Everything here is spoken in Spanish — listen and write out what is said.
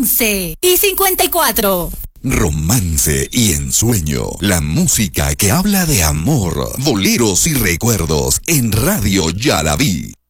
11:54. Romance y ensueño, la música que habla de amor, boleros y recuerdos en Radio Yaraví.